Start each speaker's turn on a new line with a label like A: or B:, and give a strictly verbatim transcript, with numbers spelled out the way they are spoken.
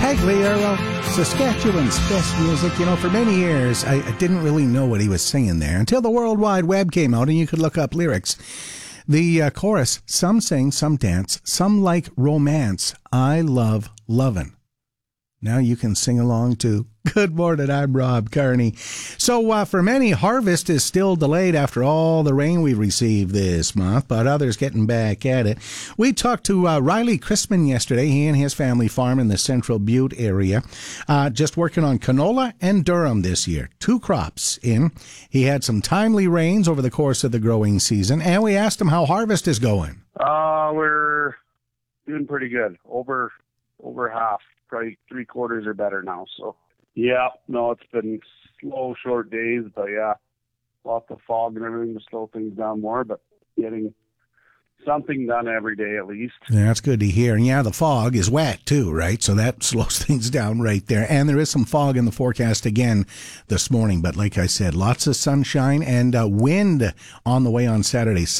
A: Pagliaro, Saskatchewan's best music. You know, for many years, I, I didn't really know what he was singing there until the World Wide Web came out and you could look up lyrics. The uh, chorus, some sing, some dance, some like romance. I love lovin'. Now you can sing along too. Good morning, I'm Rob Carney. So uh, for many, harvest is still delayed after all the rain we received this month, but others getting back at it. We talked to uh, Riley Christman yesterday. He and his family farm in the Central Butte area, uh, just working on canola and durum this year. Two crops in. He had some timely rains over the course of the growing season, and we asked him how harvest is going.
B: Uh, we're doing pretty good. Over, over half. Probably three quarters or better now. So, yeah, no, it's been slow, short days, but yeah, lots of fog and everything to slow things down more, but getting something done every day at least.
A: Yeah, that's good to hear. And yeah, the fog is wet too, right? So that slows things down right there. And there is some fog in the forecast again this morning, but like I said, lots of sunshine and uh, wind on the way on Saturday.